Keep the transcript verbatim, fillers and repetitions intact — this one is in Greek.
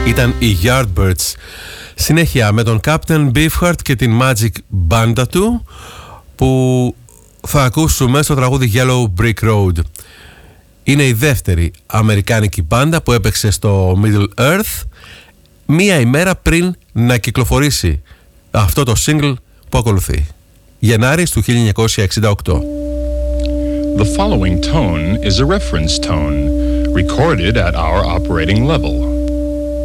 Ήταν οι Yardbirds. Συνέχεια με τον Captain Beefheart και την Magic μπάντα του, που θα ακούσουμε στο τραγούδι Yellow Brick Road. Είναι η δεύτερη αμερικάνικη μπάντα που έπαιξε στο Middle Earth μία ημέρα πριν να κυκλοφορήσει αυτό το single που ακολουθεί, Γενάρης του χίλια εννιακόσια εξήντα οκτώ. The following tone is a reference tone recorded at our operating level.